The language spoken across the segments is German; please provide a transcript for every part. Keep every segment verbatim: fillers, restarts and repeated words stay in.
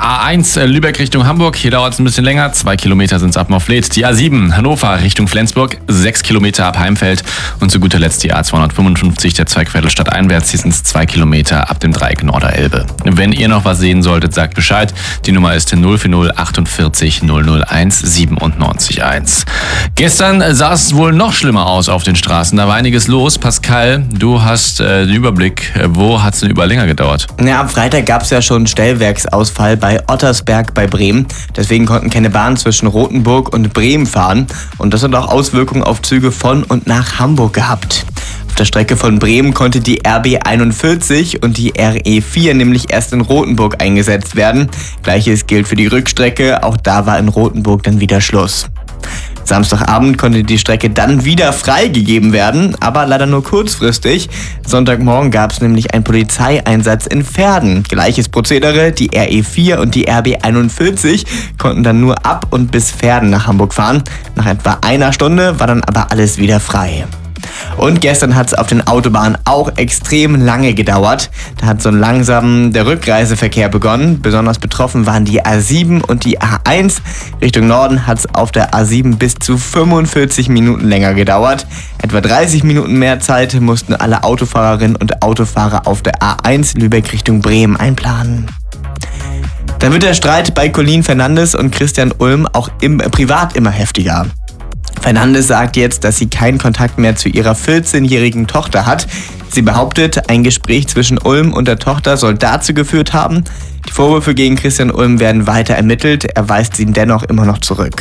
A eins Lübeck Richtung Hamburg, hier dauert es ein bisschen länger, zwei Kilometer sind es ab Morfleet. Die A sieben Hannover Richtung Flensburg, sechs Kilometer ab Heimfeld. Und zu guter Letzt die A zweihundertfünfundfünfzig, der Zweigviertel stadteinwärts, hier sind es zwei Kilometer ab dem Dreieck Norderelbe. Wenn ihr noch was sehen solltet, sagt Bescheid. Die Nummer ist null vier null achtundvierzig null null eins siebenundneunzig eins. Gestern sah es wohl noch schlimmer aus auf den Straßen, da war einiges los. Pascal, du hast äh, den Überblick, wo hat es denn überall länger gedauert? Ja, am Freitag gab es ja schon Stellwerksausfall bei Ottersberg bei Bremen. Deswegen konnten keine Bahnen zwischen Rothenburg und Bremen fahren. Und das hat auch Auswirkungen auf Züge von und nach Hamburg gehabt. Auf der Strecke von Bremen konnte die R B einundvierzig und die R E vier nämlich erst in Rothenburg eingesetzt werden. Gleiches gilt für die Rückstrecke, auch da war in Rothenburg dann wieder Schluss. Samstagabend konnte die Strecke dann wieder freigegeben werden, aber leider nur kurzfristig. Sonntagmorgen gab es nämlich einen Polizeieinsatz in Verden. Gleiches Prozedere, die R E vier und die R B einundvierzig konnten dann nur ab und bis Verden nach Hamburg fahren. Nach etwa einer Stunde war dann aber alles wieder frei. Und gestern hat es auf den Autobahnen auch extrem lange gedauert. Da hat so langsam der Rückreiseverkehr begonnen. Besonders betroffen waren die A sieben und die A eins. Richtung Norden hat es auf der A sieben bis zu fünfundvierzig Minuten länger gedauert. Etwa dreißig Minuten mehr Zeit mussten alle Autofahrerinnen und Autofahrer auf der A eins Lübeck Richtung Bremen einplanen. Dann wird der Streit bei Colin Fernandes und Christian Ulm auch im Privat immer heftiger. Fernandes sagt jetzt, dass sie keinen Kontakt mehr zu ihrer vierzehnjährigen Tochter hat. Sie behauptet, ein Gespräch zwischen Ulm und der Tochter soll dazu geführt haben. Die Vorwürfe gegen Christian Ulm werden weiter ermittelt. Er weist sie dennoch immer noch zurück.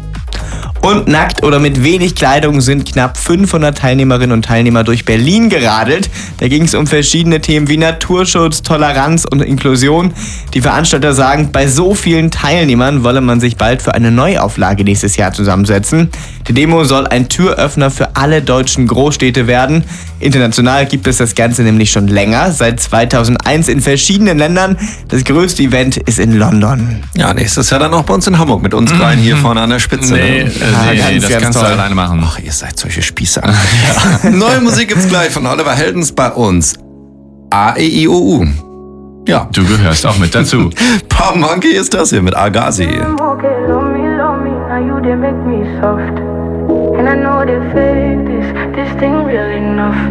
Und nackt oder mit wenig Kleidung sind knapp fünfhundert Teilnehmerinnen und Teilnehmer durch Berlin geradelt. Da ging es um verschiedene Themen wie Naturschutz, Toleranz und Inklusion. Die Veranstalter sagen, bei so vielen Teilnehmern wolle man sich bald für eine Neuauflage nächstes Jahr zusammensetzen. Die Demo soll ein Türöffner für alle deutschen Großstädte werden. International gibt es das Ganze nämlich schon länger, seit zweitausendeins in verschiedenen Ländern. Das größte Event ist in London. Ja, nächstes Jahr dann auch bei uns in Hamburg mit uns dreien hier vorne an der Spitze. Nee, Ne? äh, nee, ganz, nee das ganz kannst toll. du alleine machen. Ach, ihr seid solche Spießer. Ja. Neue Musik gibt's gleich von Oliver Heldens bei uns. A E I O U. Ja. Du gehörst auch mit dazu. Pop Monkey ist das hier mit Agazi. Okay, love me, love me, now you they make me soft. And I know they fake this, this thing real enough.